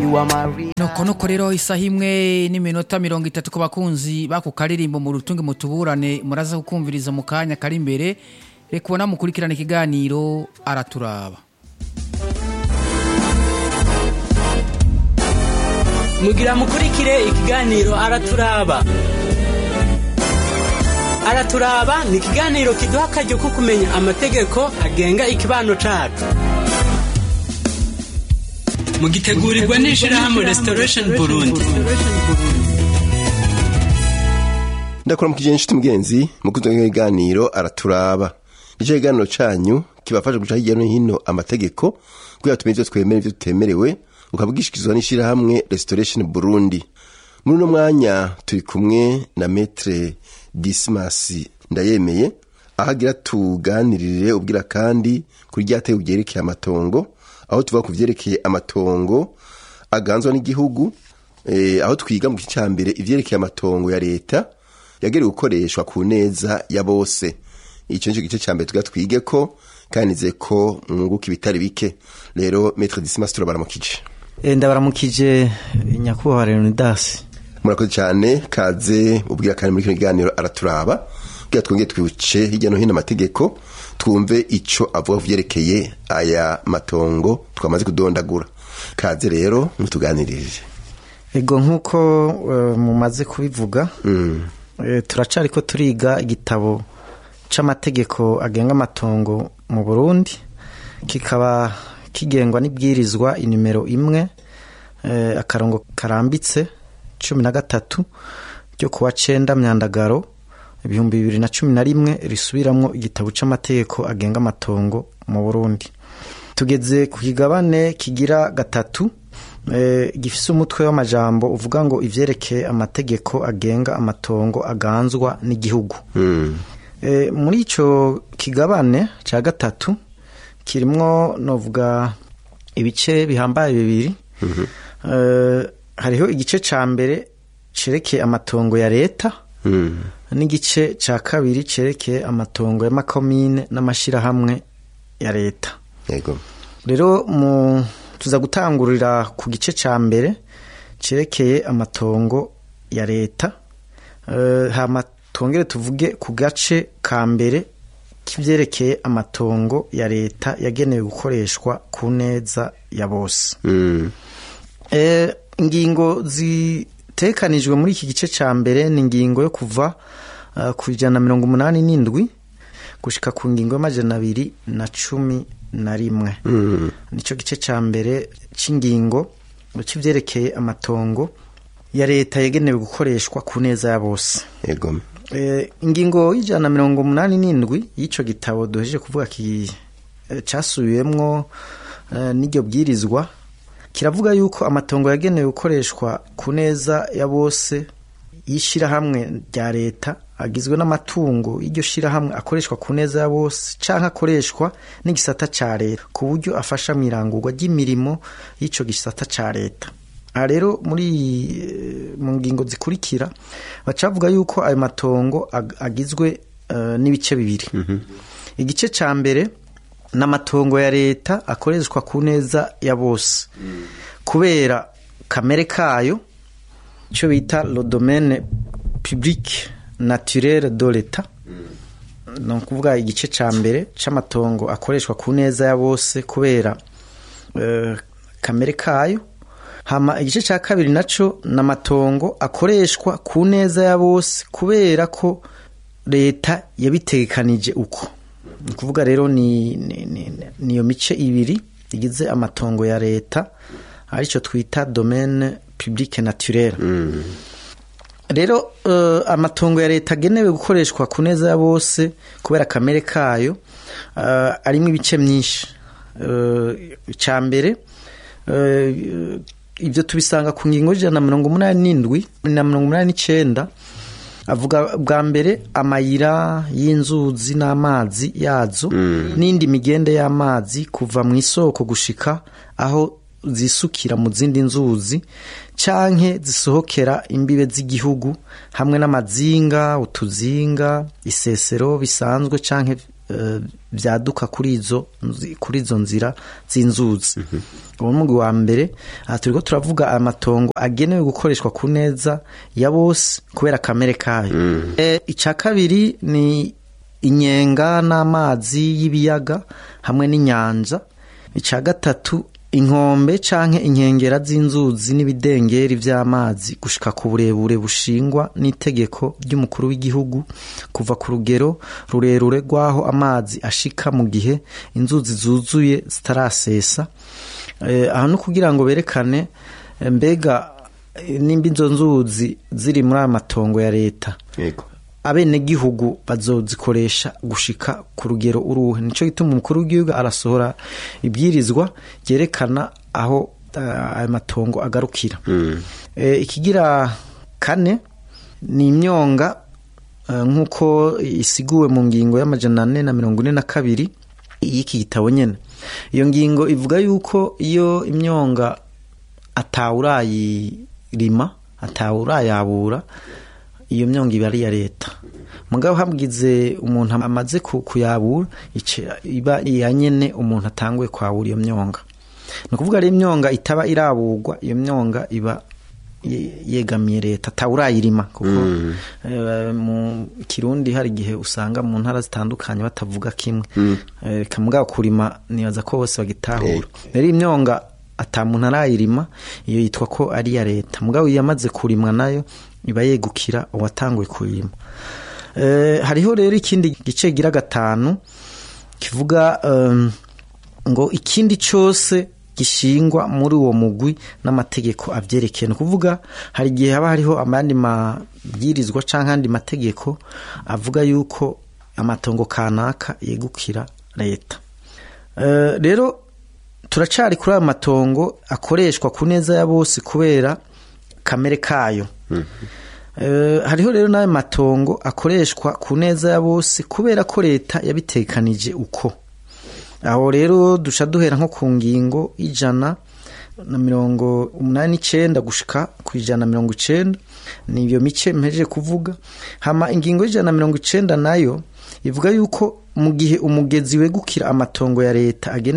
you are my real. Nuko rero isaha imwe n'iminota 30 ku bakunzi bako karirimbo mu rutunge mutuburane muraza kukumviriza mu kanya kari imbere reka ubona mukurikirana ikiganiro araturaba. Mugira mukurikire ikiganiro araturaba. Araturaba ni ikiganiro kiduha akaryo ko kumenya amategeko agenga ikibano cacu. Mugitegurirwa n'ishirahamwe Restoration Burundi. Ndakora mukije inshuti mugenzi mukuzo n'ikiganiro araturaba. Ico kiganiro canyu kibafasha guca hirya no hino amategeko kugira tumenye twemere ivyo tutemerewe ukabwishikizwa n'ishirahamwe Restoration Burundi. Muri no mwanya turi kumwe na Maître Dismas Ndayemeye ahagira tuganirire ubwira kandi kuri ryateye ubyerekeye amatongo aho tuva kuvyerekeye amatongo aganzwa n'igihugu aho twiga mu cyambere ivyerekeye amatongo ya leta yagerewe gukoreshwa ku neza ya bose. Ico nico gice cyambere tugatwige ko kandi nize ko mwunguka ibitari bike. Rero Maître Dismas turabaramukije. Ndabaramukije nyakubahwa Leonidas. Murakoze cyane kaze ubwira kandi muri kino kiganiro araturaba kugira twongeye twibuce hirya no hino amategeko twumve ico avuga vyerekeye aya matongo twamaze kudondagura. Kaze rero mutuganirije. Ego nkuko mumaze kubivuga turacari ko turiga igitabo c'amategeko agenga amatongo mu Burundi kikaba kigengwa n'ibwirizwa inimero 1 akarongo karambitse 13 ryo kuwa 9 myandagaro 2011 risubiramwo igitabo c'amategeko agenga amatongo mu Burundi. Tugeze ku kigabane kigira gatatu gifise umutwe w'amajambo uvuga ngo ivyerekeye amategeko agenga amatongo aganzwa n'igihugu. Muri ico kigabane ca gatatu kirimwo novuga ibice bihambaye bibiri. Hariho igice ca mbere cerekeye amatongo ya leta n'igice ca kabiri cerekeye amatongo ya makomine n'amashirahamwe ya leta. Yego. Rero tuza gutangurira ku gice ca mbere cerekeye amatongo ya leta. Hama tongere tuvuge ku gace ka mbere kivyerekeye amatongo ya leta yagenewe gukoreshwa ku neza ya bose. Ingingo zitekanijwe muri iki gice ca mbere ni ingingo yo kuva ku 187 gushika ku ngingo ya 211. Nico gice ca mbere c'ingingo c'ivyerekeye amatongo ya leta yagenewe gukoreshwa ku neza ya bose. Yego. Ingingo y'ijana 187 y'ico gitabo duhejeje kuvuga casubiyemwo n'iryo bwirizwa kiravuga yuko amatongo yagenewe gukoreshwa ku neza ya bose yishirahamwe rya leta agizwe n'amatungo y'iryo shirahamwe akoreshwa ku neza ya bose canke akoreshwa n'igisata ca leta ku buryo afasha mwirangurwa ry'imirimo y'ico gisata ca leta. Rero mu ngingo zikurikira bacavuga yuko ayo matongo agizwe n'ibice bibiri. Igice ca mbere n'amatongo ya leta akoreshwa ku neza ya bose kubera kamere kayo cyo bita le domaine public naturel de l'État. No kuvuga igice ca mbere c'amatongo akoreshwa ku neza ya bose kubera kamere kayo. Hama igice ca kabiri naco n'amatongo akoreshwa ku neza ya bose kubera ko leta yabitegekanije uko. Kuvuga rero niyo mice ibiri igize amatongo ya leta arico twita domaine public naturel. Rero amatongo ya leta agenewe gukoreshwa ku neza ya bose kubera kamere kayo arimo ibice myinshi. Ca mbere ibyo tubisanga ku ngingo y'ijana 187 na 189 avuga bwa mbere amayira y'inzuzi n'amazi yazo n'indi migende y'amazi kuva mu isoko gushika aho zisukira mu zindi nzuzi canke zisohokera imbibe z'igihugu hamwe n'amazinga, utuzinga, isesero bisanzwe canke vyaduka kuri izo nzira z'inzuzi. Uwo mugwi wa mbere turiko turavuga amatongo agenewe gukoreshwa ku neza ya bose kubera kamere kayo. Ica kabiri ni inyenga n'amazi y'ibiyaga hamwe n'inyanja. Ica gatatu inkombe canke inkengera z'inzuzi n'ibidengeri vy'amazi gushika ku burebure bushingwa n'itegeko ry'umukuru w'igihugu kuva ku rugero rurerure rwaho amazi ashika mu gihe inzuzi zuzuye zitarasesa. Aho no kugira ngo berekane mbega nimba izo nzuzi ziri muri aya matongo ya leta, abenegihugu bazozikoresha gushika ku rugero uruhe. Nico gituma umukuru w'igihugu arasohora ibwirizwa ryerekana aho aya matongo agarukira. Ikigira kane ni imyonga nk'uko isiguwe mu ngingo y'amajana 442 y'iki gitabo nyene. Iyo ngingo ivuga yuko iyo imyonga atawurayirima atawurayabura, iyo myonga iba ari ya leta. Mugabo habwize umuntu amaze kuyabura iba iya nyene umuntu atanguye kwabura iyo myonga. Ni kuvuga ari imyonga itaba iraburwa, iyo myonga iba yegamiye leta atawurayirima, kuko mu Kirundi hari igihe usanga mu ntara zitandukanye batavuga kimwe. Kamugabo kurima nibaza ko bose bagitahura. Rero imyonga atamuntu arayirima iyo yitwa ko ari ya leta. Mugabo yamaze kurimwa nayo iba yegukira uwatanguye kuyirima. Hariho rero ikindi gice gira gatanu kivuga ngo ikindi cyose gishingwa muri uwo mugwi n'amategeko avyerekeye. Kuvuga hari igihe haba hariho amandi mabwirizwa canke andi mategeko avuga yuko amatongo kanaka yegukira leta. Rero turacari kuri aya matongo akoreshwa ku neza ya bose kubera kamere kayo. Hariho rero n'ayo matongo akoreshwa ku neza ya bose kubera ko leta yabitekanije uko. Aho rero duca duhera nko ku ngingo 189 gushika ku 190, ni iyo mice mpejeje kuvuga. Hama ingingo 190 nayo ivuga yuko mu gihe umugezi wegukira amatongo ya leta